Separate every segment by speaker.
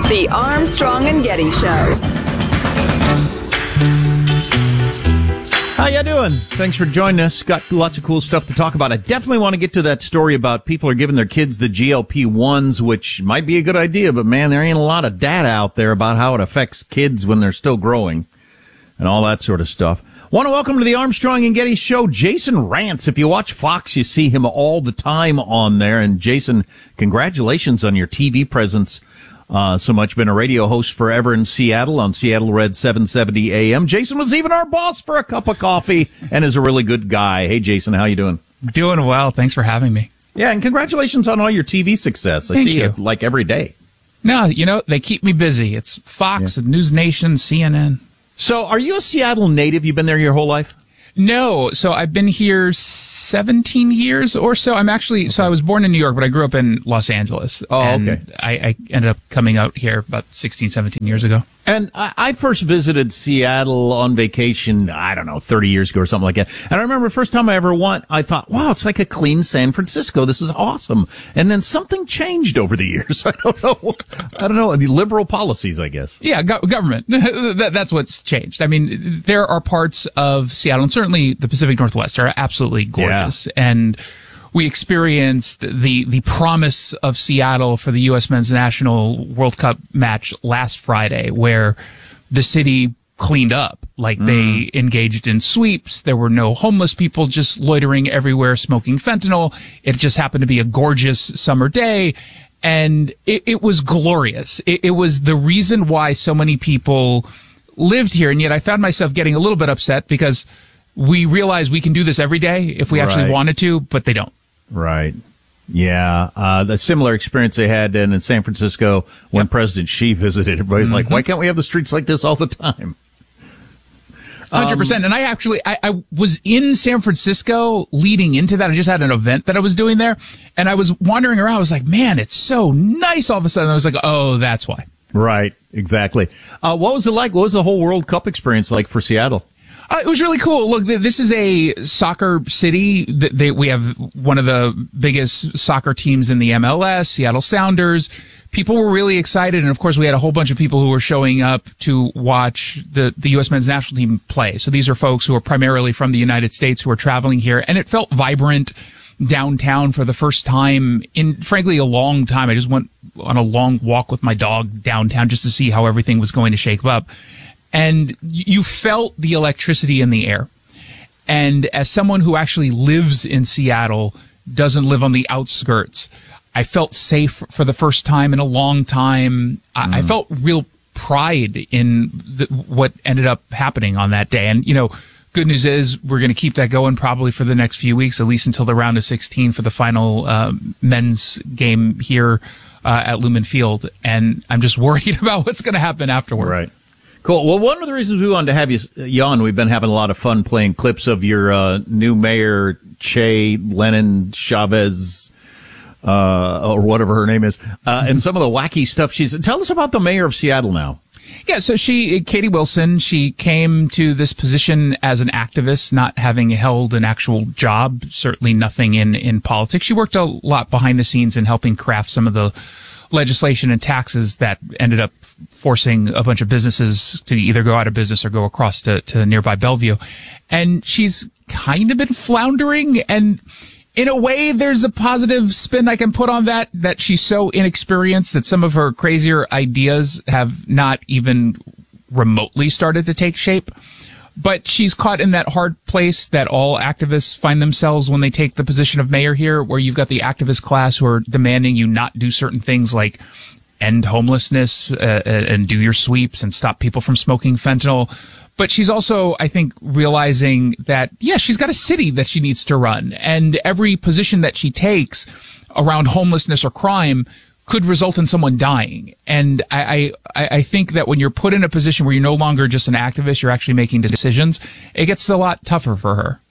Speaker 1: The Armstrong and Getty Show.
Speaker 2: How you doing? Thanks for joining us. Got lots of cool stuff to talk about. I definitely want to get to that story about people are giving their kids the GLP-1s, which might be a good idea, but man, there ain't a lot of data out there about how it affects kids when they're still growing and all that sort of stuff. Want to welcome to the Armstrong and Getty Show, Jason Rantz. If you watch Fox, you see him all the time on there. And Jason, congratulations on your TV presence so much. Been a radio host forever in Seattle on Seattle Red 770 AM. Jason was even our boss for a cup of coffee and is a really good guy. Hey, Jason, how you doing?
Speaker 3: Doing well. Thanks for having me.
Speaker 2: Yeah, and congratulations on all your TV success. I see it like every day.
Speaker 3: No, they keep me busy. It's Fox, News Nation, CNN.
Speaker 2: So are you a Seattle native? You've been there your whole life?
Speaker 3: No. So I've been here 17 years or so. So I was born in New York, but I grew up in Los Angeles.
Speaker 2: Oh,
Speaker 3: and
Speaker 2: okay.
Speaker 3: I ended up coming out here about 16, 17 years ago.
Speaker 2: And I first visited Seattle on vacation, I don't know, 30 years ago or something like that. And I remember the first time I ever went, I thought, wow, it's like a clean San Francisco. This is awesome. And then something changed over the years. I don't know. The liberal policies, I guess.
Speaker 3: Yeah, government. That's what's changed. I mean, there are parts of Seattle, and certainly the Pacific Northwest, are absolutely gorgeous. Yeah. And we experienced the promise of Seattle for the U.S. Men's National World Cup match last Friday, where the city cleaned up. Like, they engaged in sweeps. There were no homeless people just loitering everywhere smoking fentanyl. It just happened to be a gorgeous summer day, and it was glorious. It was the reason why so many people lived here, and yet I found myself getting a little bit upset because we realize we can do this every day if we actually wanted to, but they don't. Right.
Speaker 2: Yeah. The similar experience they had in San Francisco when President Xi visited. Everybody's like, why can't we have the streets like this all the time?
Speaker 3: 100%. And I was in San Francisco leading into that. I just had an event that I was doing there, and I was wandering around. I was like, man, it's so nice all of a sudden. I was like, oh, that's why. Right. Exactly.
Speaker 2: What was it like? What was the whole World Cup experience like for Seattle?
Speaker 3: It was really cool. Look, this is a soccer city. We have one of the biggest soccer teams in the MLS, Seattle Sounders. People were really excited. And of course, we had a whole bunch of people who were showing up to watch the U.S. men's national team play. So these are folks who are primarily from the United States who are traveling here. And it felt vibrant downtown for the first time in, frankly, a long time. I just went on a long walk with my dog downtown just to see how everything was going to shape up. And you felt the electricity in the air. And as someone who actually lives in Seattle, doesn't live on the outskirts, I felt safe for the first time in a long time. I felt real pride in what ended up happening on that day. And, good news is we're going to keep that going probably for the next few weeks, at least until the round of 16 for the final men's game here at Lumen Field. And I'm just worried about what's going to happen afterward.
Speaker 2: Right. Cool. Well, one of the reasons we wanted to have you on, we've been having a lot of fun playing clips of your new mayor, Che Lenin Chavez, or whatever her name is, and some of the wacky stuff Tell us about the mayor of Seattle now.
Speaker 3: Yeah, so Katie Wilson, she came to this position as an activist, not having held an actual job, certainly nothing in politics. She worked a lot behind the scenes in helping craft some of the legislation and taxes that ended up forcing a bunch of businesses to either go out of business or go across to nearby Bellevue. And she's kind of been floundering, and in a way, there's a positive spin I can put on that she's so inexperienced that some of her crazier ideas have not even remotely started to take shape. But she's caught in that hard place that all activists find themselves when they take the position of mayor here, where you've got the activist class who are demanding you not do certain things like end homelessness and do your sweeps and stop people from smoking fentanyl. But she's also, I think, realizing that, she's got a city that she needs to run. And every position that she takes around homelessness or crime could result in someone dying. And I think that when you're put in a position where you're no longer just an activist, you're actually making decisions, it gets a lot tougher for her.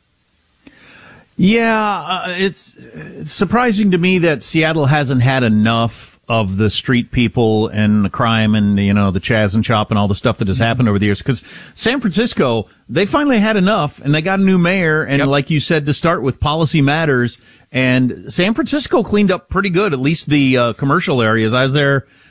Speaker 2: Yeah, it's surprising to me that Seattle hasn't had enough of the street people and the crime and, the Chaz and Chop and all the stuff that has happened over the years. Because San Francisco, they finally had enough, and they got a new mayor, and like you said, to start with, policy matters. And San Francisco cleaned up pretty good, at least the commercial areas. I was there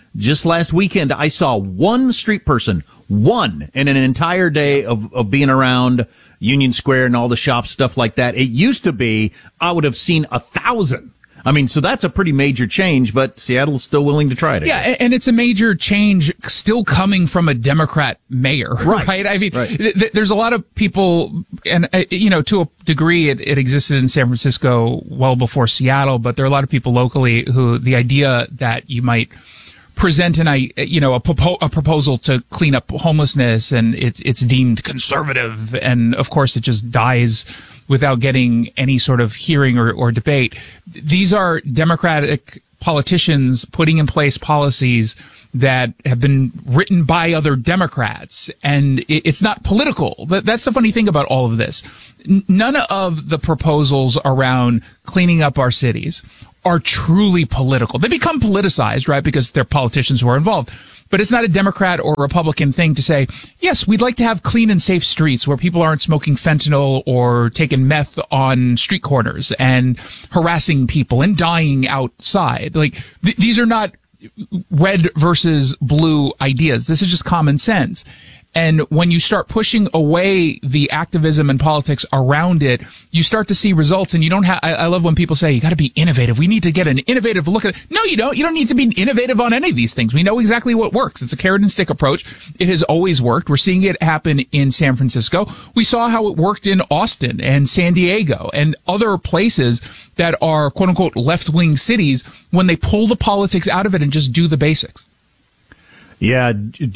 Speaker 2: just last weekend, I saw one street person, one, in an entire day of being around Union Square and all the shops, stuff like that. It used to be, I would have seen 1,000. I mean, so that's a pretty major change, but Seattle's still willing to try it.
Speaker 3: Yeah, and it's a major change still coming from a Democrat mayor, right? I mean, there's a lot of people, and, to a degree, it existed in San Francisco well before Seattle, but there are a lot of people locally who the idea that you might present a proposal to clean up homelessness and it's deemed conservative, and of course it just dies without getting any sort of hearing or debate. These are Democratic politicians putting in place policies that have been written by other Democrats, and it's not political. That's the funny thing about all of this. None of the proposals around cleaning up our cities are truly political. They become politicized, right, because they're politicians who are involved. But it's not a Democrat or Republican thing to say, yes, we'd like to have clean and safe streets where people aren't smoking fentanyl or taking meth on street corners and harassing people and dying outside. Like, these are not red versus blue ideas. This is just common sense. And when you start pushing away the activism and politics around it, you start to see results. And you don't have, I love when people say, you got to be innovative. We need to get an innovative look at it. No, you don't. You don't need to be innovative on any of these things. We know exactly what works. It's a carrot and stick approach. It has always worked. We're seeing it happen in San Francisco. We saw how it worked in Austin and San Diego and other places that are quote unquote left-wing cities when they pull the politics out of it and just do the basics.
Speaker 2: Yeah,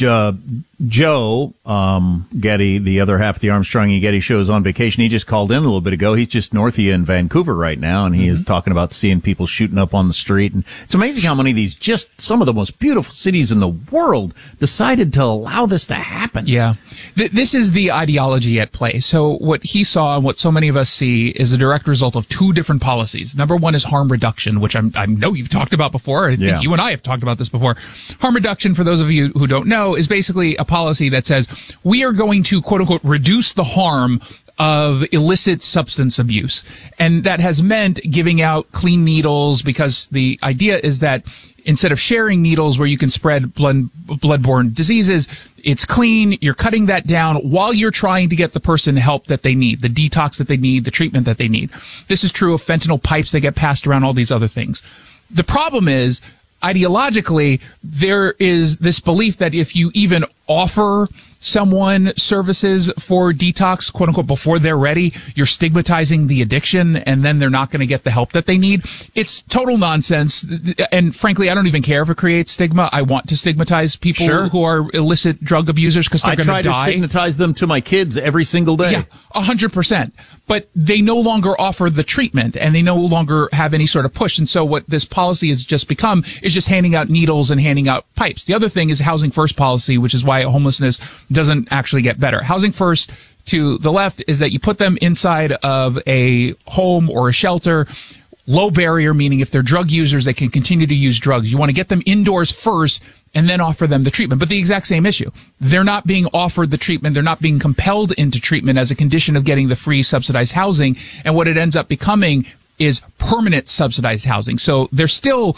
Speaker 2: Joe Getty, the other half of the Armstrong and Getty show, is on vacation. He just called in a little bit ago. He's just north of you in Vancouver right now, and he is talking about seeing people shooting up on the street. And it's amazing how many of these, just some of the most beautiful cities in the world, decided to allow this to happen.
Speaker 3: Yeah. This is the ideology at play. So what he saw and what so many of us see is a direct result of two different policies. Number one is harm reduction, which I know you've talked about before. I think you and I have talked about this before. Harm reduction, for those of you who don't know, is basically a policy that says we are going to, quote unquote, reduce the harm of illicit substance abuse. And that has meant giving out clean needles, because the idea is that instead of sharing needles where you can spread bloodborne diseases, it's clean. You're cutting that down while you're trying to get the person help that they need, the detox that they need, the treatment that they need. This is true of fentanyl pipes that get passed around, all these other things. The problem is, ideologically, there is this belief that if you even offer someone services for detox, quote unquote, before they're ready, you're stigmatizing the addiction, and then they're not going to get the help that they need. It's total nonsense. And frankly, I don't even care if it creates stigma. I want to stigmatize people who are illicit drug abusers because they're going to die. I try to
Speaker 2: stigmatize them to my kids every single day.
Speaker 3: Yeah, 100%. But they no longer offer the treatment, and they no longer have any sort of push. And so what this policy has just become is just handing out needles and handing out pipes. The other thing is housing first policy, which is why homelessness doesn't actually get better. Housing first to the left is that you put them inside of a home or a shelter. Low barrier, meaning if they're drug users, they can continue to use drugs. You want to get them indoors first and then offer them the treatment. But the exact same issue. They're not being offered the treatment. They're not being compelled into treatment as a condition of getting the free subsidized housing. And what it ends up becoming is permanent subsidized housing. So they're still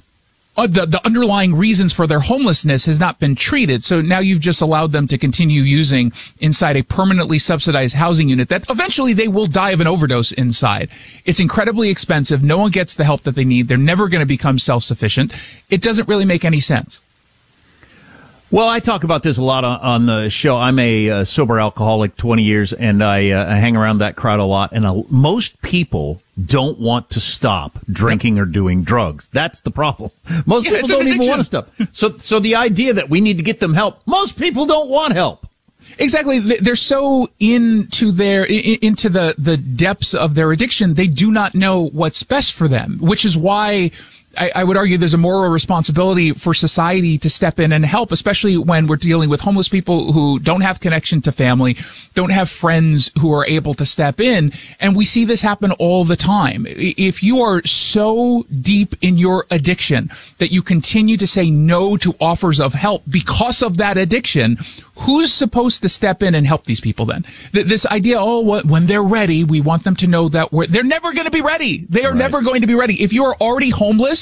Speaker 3: the underlying reasons for their homelessness has not been treated. So now you've just allowed them to continue using inside a permanently subsidized housing unit that eventually they will die of an overdose inside. It's incredibly expensive. No one gets the help that they need. They're never going to become self-sufficient. It doesn't really make any sense.
Speaker 2: Well, I talk about this a lot on the show. I'm a sober alcoholic, 20 years, and I hang around that crowd a lot. And most people don't want to stop drinking or doing drugs. That's the problem. Most people don't even want to stop. So the idea that we need to get them help, most people don't want help.
Speaker 3: Exactly. They're so into the depths of their addiction, they do not know what's best for them, which is why I would argue there's a moral responsibility for society to step in and help, especially when we're dealing with homeless people who don't have connection to family, don't have friends who are able to step in. And we see this happen all the time. If you are so deep in your addiction that you continue to say no to offers of help because of that addiction, who's supposed to step in and help these people then? This idea, when they're ready, we want them to know that they're never going to be ready. They are never going to be ready. If you are already homeless,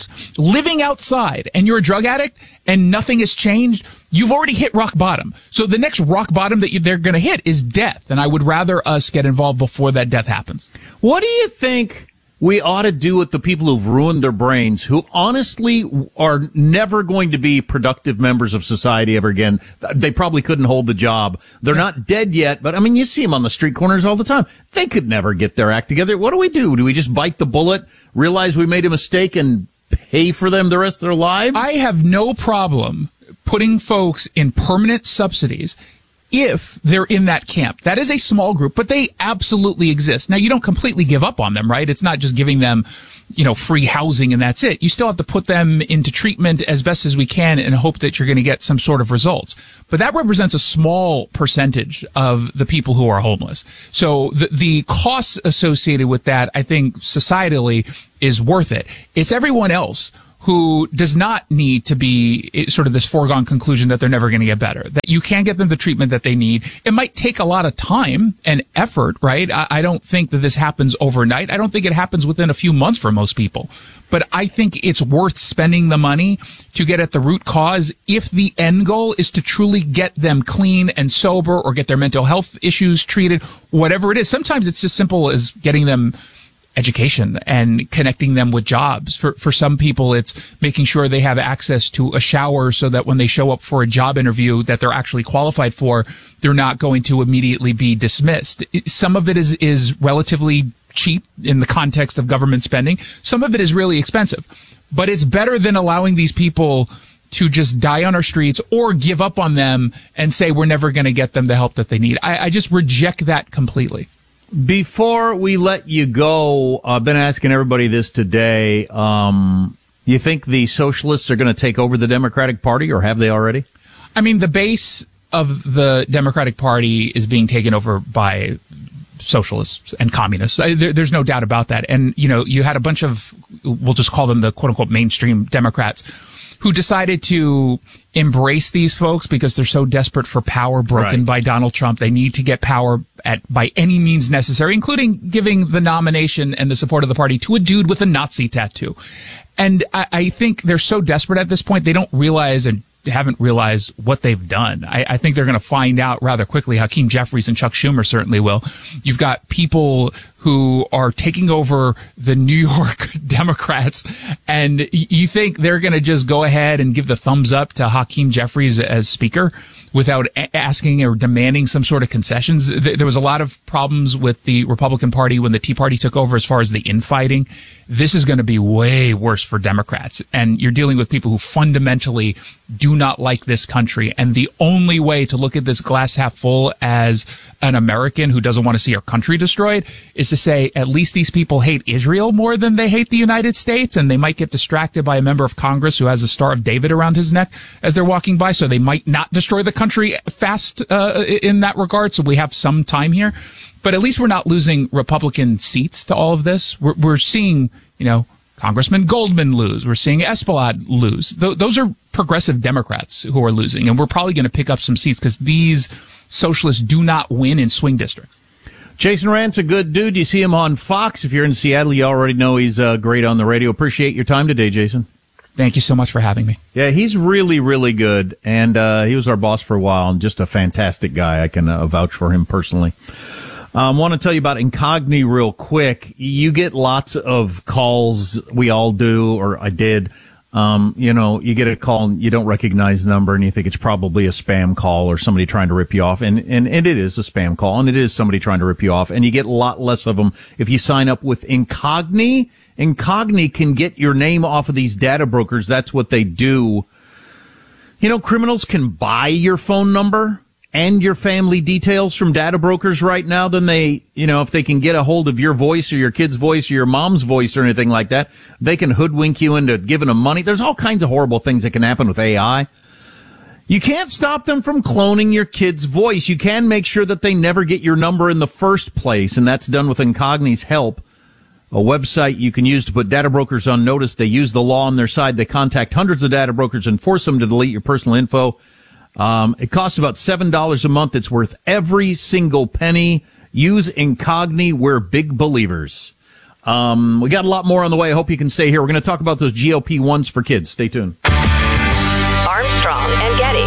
Speaker 3: homeless, living outside, and you're a drug addict and nothing has changed, you've already hit rock bottom. So the next rock bottom that they're going to hit is death. And I would rather us get involved before that death happens.
Speaker 2: What do you think we ought to do with the people who've ruined their brains, who honestly are never going to be productive members of society ever again? They probably couldn't hold the job. They're not dead yet, but I mean, you see them on the street corners all the time. They could never get their act together. What do? Do we just bite the bullet, realize we made a mistake, and pay for them the rest of their lives?
Speaker 3: I have no problem putting folks in permanent subsidies if they're in that camp. That is a small group, but they absolutely exist. Now, you don't completely give up on them, right? It's not just giving them, free housing and that's it. You still have to put them into treatment as best as we can and hope that you're going to get some sort of results. But that represents a small percentage of the people who are homeless. So the costs associated with that, I think, societally is worth it. It's everyone else who does not need to be sort of this foregone conclusion that they're never going to get better, that you can get them the treatment that they need. It might take a lot of time and effort, right? I don't think that this happens overnight. I don't think it happens within a few months for most people. But I think it's worth spending the money to get at the root cause if the end goal is to truly get them clean and sober or get their mental health issues treated, whatever it is. Sometimes it's just simple as getting them education and connecting them with jobs. For some people, it's making sure they have access to a shower so that when they show up for a job interview that they're actually qualified for, they're not going to immediately be dismissed. Some of it is relatively cheap in the context of government spending. Some of it is really expensive, but it's better than allowing these people to just die on our streets or give up on them and say we're never going to get them the help that they need. I just reject that completely.
Speaker 2: Before we let you go, I've been asking everybody this today. You think the socialists are going to take over the Democratic Party, or have they already?
Speaker 3: I mean, the base of the Democratic Party is being taken over by socialists and communists. There's no doubt about that. And, you had a bunch of, we'll just call them the quote-unquote mainstream Democrats, who decided to embrace these folks because they're so desperate for power broken by Donald Trump. They need to get power by any means necessary, including giving the nomination and the support of the party to a dude with a Nazi tattoo. And I think they're so desperate at this point, they don't realize and haven't realized what they've done. I think they're going to find out rather quickly. Hakeem Jeffries and Chuck Schumer certainly will. You've got people who are taking over the New York Democrats, and you think they're going to just go ahead and give the thumbs up to Hakeem Jeffries as speaker without asking or demanding some sort of concessions. There was a lot of problems with the Republican Party when the Tea Party took over as far as the infighting. This is going to be way worse for Democrats. And you're dealing with people who fundamentally do not like this country. And the only way to look at this glass half full as an American who doesn't want to see our country destroyed is to say, at least these people hate Israel more than they hate the United States. And they might get distracted by a member of Congress who has a Star of David around his neck as they're walking by. So they might not destroy the country fast in that regard. So we have some time here. But at least we're not losing Republican seats to all of this. We're seeing, Congressman Goldman lose. We're seeing Espelad lose. Those are progressive Democrats who are losing. And we're probably going to pick up some seats because these socialists do not win in swing districts.
Speaker 2: Jason Rant's a good dude. You see him on Fox. If you're in Seattle, you already know he's great on the radio. Appreciate your time today, Jason.
Speaker 3: Thank you so much for having me.
Speaker 2: Yeah, he's really, really good. And he was our boss for a while and just a fantastic guy. I can vouch for him personally. Want to tell you about Incogni real quick. You get lots of calls. We all do, or I did. You get a call and you don't recognize the number and you think it's probably a spam call or somebody trying to rip you off. And it is a spam call and it is somebody trying to rip you off. And you get a lot less of them if you sign up with Incogni. Incogni can get your name off of these data brokers. That's what they do. Criminals can buy your phone number and your family details from data brokers right now. Then they, if they can get a hold of your voice or your kid's voice or your mom's voice or anything like that, they can hoodwink you into giving them money. There's all kinds of horrible things that can happen with AI. You can't stop them from cloning your kid's voice. You can make sure that they never get your number in the first place, and that's done with Incogni's help. A website you can use to put data brokers on notice. They use the law on their side. They contact hundreds of data brokers and force them to delete your personal info. It costs about $7 a month. It's worth every single penny. Use Incogni. We're big believers. We got a lot more on the way. I hope you can stay here. We're going to talk about those GLP-1s for kids. Stay tuned.
Speaker 1: Armstrong and Getty.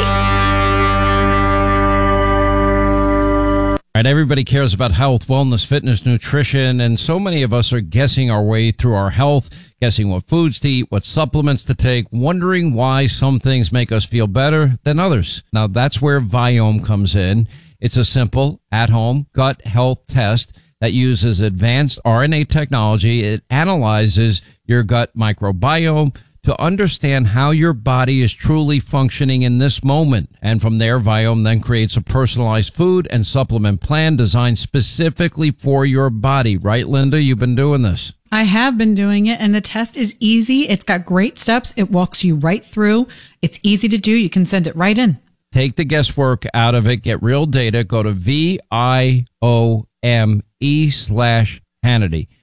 Speaker 4: Right, everybody cares about health, wellness, fitness, nutrition, and so many of us are guessing our way through our health, guessing what foods to eat, what supplements to take, wondering why some things make us feel better than others. Now, that's where Viome comes in. It's a simple, at-home gut health test that uses advanced RNA technology. It analyzes your gut microbiome to understand how your body is truly functioning in this moment. And from there, Viome then creates a personalized food and supplement plan designed specifically for your body. Right, Linda? You've been doing this.
Speaker 5: I have been doing it, and the test is easy. It's got great steps. It walks you right through. It's easy to do. You can send it right in.
Speaker 4: Take the guesswork out of it. Get real data. Go to VIOME/Hannity.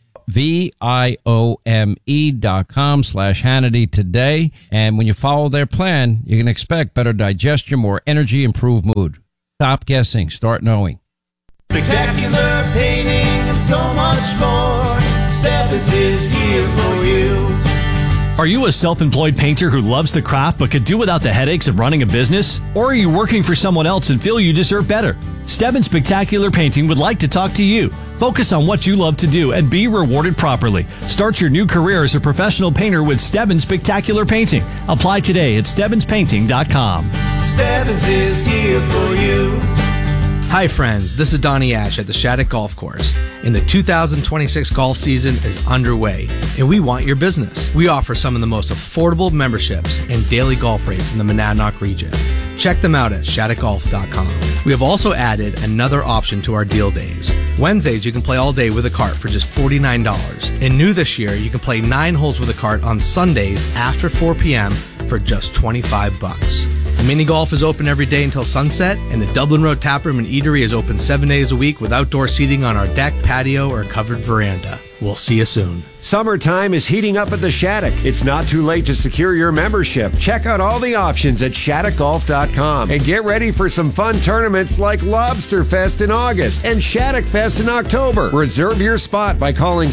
Speaker 4: VIOME.com/Hannity today. And when you follow their plan, you can expect better digestion, more energy, improved mood. Stop guessing. Start knowing.
Speaker 6: Spectacular painting and so much more. Stebbins is here for you.
Speaker 7: Are you a self-employed painter who loves the craft but could do without the headaches of running a business? Or are you working for someone else and feel you deserve better? Stebbins Spectacular Painting would like to talk to you. Focus on what you love to do and be rewarded properly. Start your new career as a professional painter with Stebbins Spectacular Painting. Apply today at StebbinsPainting.com.
Speaker 6: Stebbins is here for you.
Speaker 8: Hi friends, this is Donnie Ash at the Shattuck Golf Course, and the 2026 golf season is underway, and we want your business. We offer some of the most affordable memberships and daily golf rates in the Monadnock region. Check them out at shattuckgolf.com. We have also added another option to our deal days. Wednesdays, you can play all day with a cart for just $49. And new this year, you can play 9 holes with a cart on Sundays after 4 p.m. for just $25. Mini golf is open every day until sunset, and the Dublin Road Taproom and Eatery is open 7 days a week with outdoor seating on our deck, patio, or covered veranda. We'll see you soon.
Speaker 9: Summertime is heating up at the Shattuck. It's not too late to secure your membership. Check out all the options at shattuckgolf.com and get ready for some fun tournaments like Lobster Fest in August and Shattuck Fest in October. Reserve your spot by calling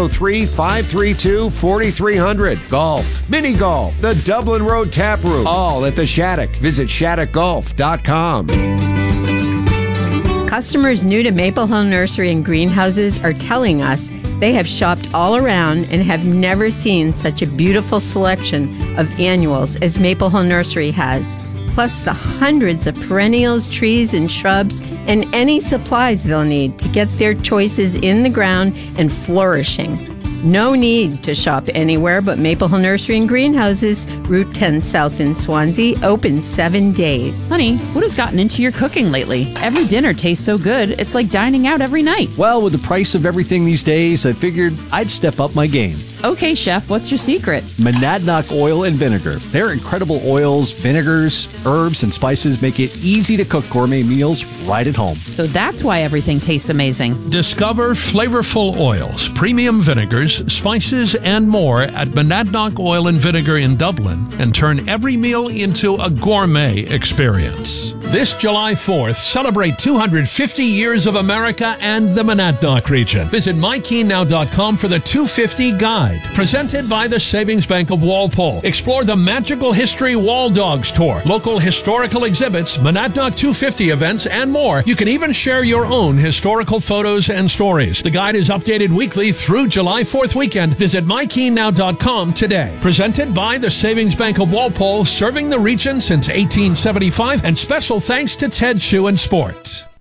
Speaker 9: 603-532-4300. Golf, mini golf, the Dublin Road Taproom, all at the Shattuck. Visit shattuckgolf.com.
Speaker 10: Customers new to Maple Hill Nursery and Greenhouses are telling us they have shopped all around and have never seen such a beautiful selection of annuals as Maple Hill Nursery has. Plus the hundreds of perennials, trees, and shrubs, and any supplies they'll need to get their choices in the ground and flourishing. No need to shop anywhere but Maple Hill Nursery and Greenhouses, Route 10 South in Swansea, open 7 days.
Speaker 11: Honey, what has gotten into your cooking lately? Every dinner tastes so good, it's like dining out every night.
Speaker 12: Well, with the price of everything these days, I figured I'd step up my game.
Speaker 11: Okay, chef, what's your secret?
Speaker 12: Monadnock Oil and Vinegar. Their incredible oils, vinegars, herbs, and spices make it easy to cook gourmet meals right at home.
Speaker 11: So that's why everything tastes amazing.
Speaker 13: Discover flavorful oils, premium vinegars, spices, and more at Monadnock Oil and Vinegar in Dublin, and turn every meal into a gourmet experience. This July 4th, celebrate 250 years of America and the Monadnock region. Visit MyKeyNow.com for the 250 Guide. Presented by the Savings Bank of Walpole. Explore the Magical History Wall Dogs Tour, local historical exhibits, Monadnock 250 events, and more. You can even share your own historical photos and stories. The guide is updated weekly through July 4th weekend. Visit MyKeyNow.com today. Presented by the Savings Bank of Walpole, serving the region since 1875, and special thanks to Ted Shoe and Sport.